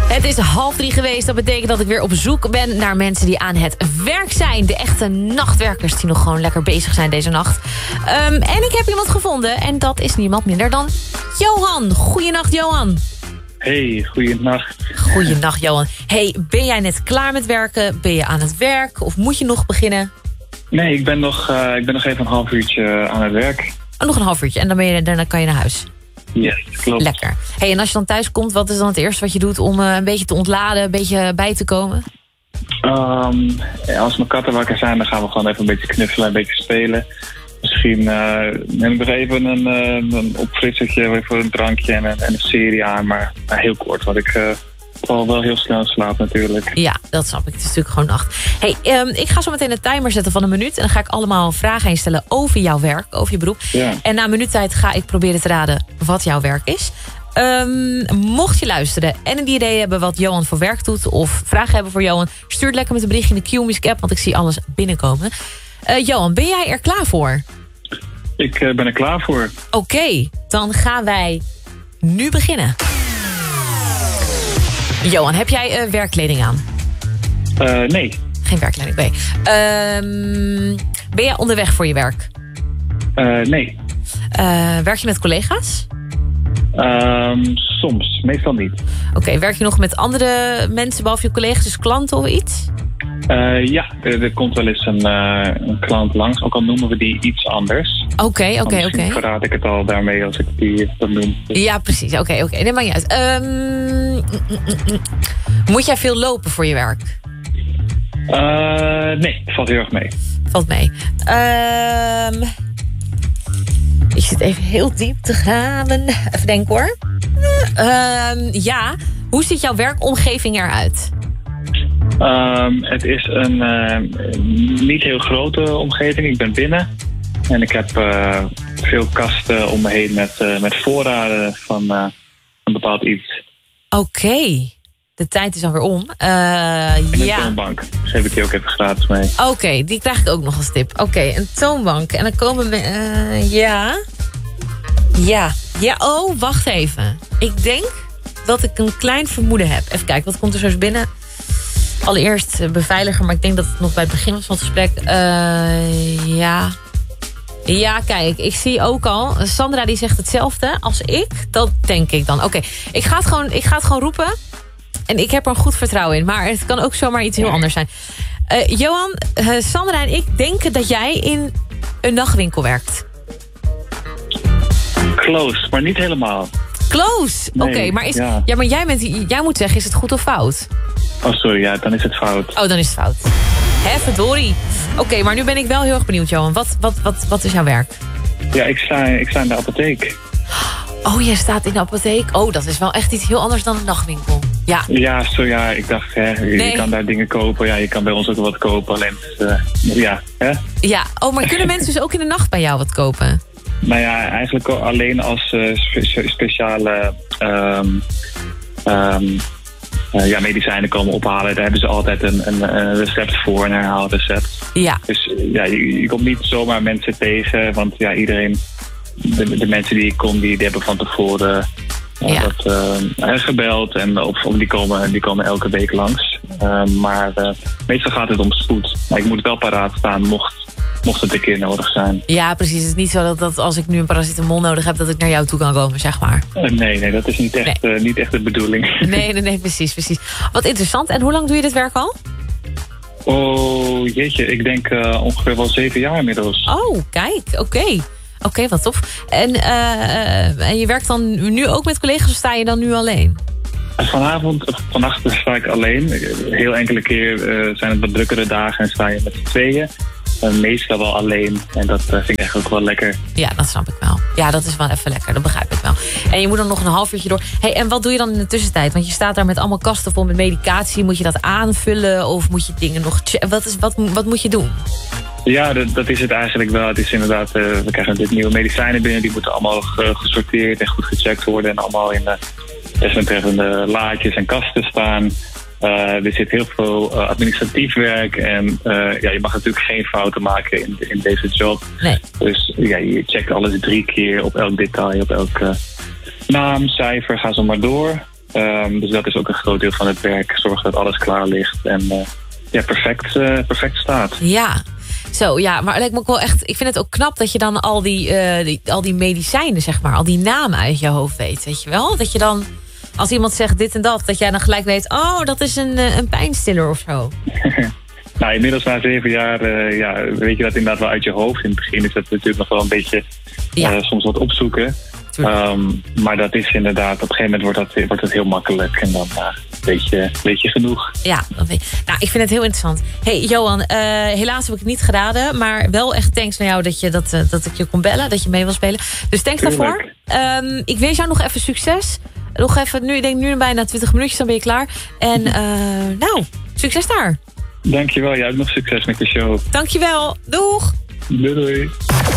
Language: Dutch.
Het is 2:30 geweest. Dat betekent dat ik weer op zoek ben naar mensen die aan het werk zijn. De echte nachtwerkers die nog gewoon lekker bezig zijn deze nacht. En ik heb iemand gevonden. En dat is niemand minder dan Johan. Goeienacht, Johan. Hey, goeienacht. Goeienacht, Johan. Hey, ben jij net klaar met werken? Ben je aan het werk? Of moet je nog beginnen? Nee, ik ben nog even een half uurtje aan het werk. Oh, nog een half uurtje en daarna kan je naar huis. Yes, klopt. Lekker. Hey, en als je dan thuis komt, wat is dan het eerste wat je doet om een beetje te ontladen, een beetje bij te komen? Als mijn katten wakker zijn, dan gaan we gewoon even een beetje knuffelen, een beetje spelen. Misschien neem ik nog even een opfrissertje voor een drankje en een serie aan. Maar heel kort, want ik val wel heel snel slaap natuurlijk. Ja, dat snap ik. Het is natuurlijk gewoon nacht. Hey, ik ga zo meteen een timer zetten van 1 minuut. En dan ga ik allemaal vragen instellen over jouw werk, over je beroep. Ja. En na een minuut tijd ga ik proberen te raden wat jouw werk is. Mocht je luisteren en een idee hebben wat Johan voor werk doet, of vragen hebben voor Johan, stuur het lekker met een berichtje in de Q-Music app, want ik zie alles binnenkomen. Johan, ben jij er klaar voor? Ik ben er klaar voor. Oké, dan gaan wij nu beginnen. Johan, heb jij werkkleding aan? Nee. Geen werkkleding, nee. Ben jij onderweg voor je werk? Nee. Werk je met collega's? Soms, meestal niet. Oké, werk je nog met andere mensen behalve je collega's, dus klanten of iets? Ja, er komt wel eens een klant langs, ook al noemen we die iets anders. Oké. Misschien verraad ik het al daarmee als ik die dan noem. Ja, precies. Oké. Nee, maakt niet uit. Moet jij veel lopen voor je werk? Nee, het valt heel erg mee. Valt mee. Ik zit even heel diep te graven. Even denken hoor. Ja, hoe ziet jouw werkomgeving eruit? Het is een niet heel grote omgeving. Ik ben binnen. En ik heb veel kasten om me heen met voorraden van een bepaald iets. Oké. De tijd is alweer om. En een toonbank. Dus heb ik die ook even gratis mee. Oké, die krijg ik ook nog als tip. Oké, een toonbank. En dan komen we... Ja, wacht even. Ik denk dat ik een klein vermoeden heb. Even kijken, wat komt er zo eens binnen? Allereerst beveiliger, maar ik denk dat het nog bij het begin was van het gesprek. Ja, kijk, ik zie ook al. Sandra die zegt hetzelfde als ik. Dat denk ik dan. Oké, ik ga het gewoon roepen. En ik heb er een goed vertrouwen in. Maar het kan ook zomaar iets heel anders zijn. Johan, Sandra en ik denken dat jij in een nachtwinkel werkt. Close, maar niet helemaal. Close? Nee, oké, maar ja. Maar jij moet zeggen, is het goed of fout? Oh, sorry, ja, dan is het fout. Oh, dan is het fout. Hè, verdorie. Oké, maar nu ben ik wel heel erg benieuwd, Johan. Wat is jouw werk? Ja, ik sta in de apotheek. Oh, jij staat in de apotheek? Oh, dat is wel echt iets heel anders dan een nachtwinkel. Ja. Ja, ik dacht, je kan daar dingen kopen. Ja, je kan bij ons ook wel wat kopen. Alleen, ja, hè? Ja, maar kunnen mensen dus ook in de nacht bij jou wat kopen? Nou ja, eigenlijk alleen als speciale medicijnen komen ophalen. Daar hebben ze altijd een recept voor, een herhaalrecept. Ja. Dus ja, je komt niet zomaar mensen tegen, want ja, iedereen, de mensen die ik kom, die hebben van tevoren gebeld en of die komen elke week langs. Maar meestal gaat het om spoed. Maar ik moet wel paraat staan mocht het een keer nodig zijn. Ja, precies. Het is niet zo dat als ik nu een paracetamol nodig heb, dat ik naar jou toe kan komen, zeg maar. Nee, dat is niet echt de bedoeling. Nee, precies. Wat interessant. En hoe lang doe je dit werk al? Oh, jeetje. Ik denk ongeveer wel 7 jaar inmiddels. Oh, kijk. Oké, wat tof. En je werkt dan nu ook met collega's of sta je dan nu alleen? Vannacht sta ik alleen. Heel enkele keer zijn het wat drukkere dagen en sta je met z'n tweeën. Meestal wel alleen. En dat vind ik eigenlijk ook wel lekker. Ja, dat snap ik wel. Ja, dat is wel even lekker. Dat begrijp ik wel. En je moet dan nog een half uurtje door. Hey, en wat doe je dan in de tussentijd? Want je staat daar met allemaal kasten vol met medicatie. Moet je dat aanvullen? Of moet je dingen nog... Wat moet je doen? Ja, dat is het eigenlijk wel. Het is inderdaad... we krijgen dit nieuwe medicijnen binnen. Die moeten allemaal gesorteerd en goed gecheckt worden. En allemaal in de desbetreffende laadjes en kasten staan. Er zit heel veel administratief werk en je mag natuurlijk geen fouten maken in deze job. Nee. Dus ja, je checkt alles 3 keer op elk detail, op elke naam, cijfer, ga zo maar door. Dus dat is ook een groot deel van het werk. Zorg dat alles klaar ligt en perfect staat. Ja. Zo, ja, maar het lijkt me ook wel echt. Ik vind het ook knap dat je dan al die medicijnen, zeg maar, al die namen uit je hoofd weet je wel? Dat je dan, als iemand zegt dit en dat jij dan gelijk weet, oh, dat is een pijnstiller of zo. Nou, inmiddels na 7 jaar weet je dat inderdaad wel uit je hoofd. In het begin is dat natuurlijk nog wel een beetje soms wat opzoeken. Maar dat is inderdaad, op een gegeven moment wordt het heel makkelijk. En dan weet je genoeg. Ja, nou, ik vind het heel interessant. Hey Johan, helaas heb ik het niet geraden. Maar wel echt thanks naar jou dat ik je kon bellen. Dat je mee wil spelen. Dus thanks daarvoor. Ik wens jou nog even succes. Nog even, ik denk nu bijna 20 minuutjes, dan ben je klaar. En succes daar. Dankjewel, jij hebt nog succes met de show. Dankjewel, doeg. Doei.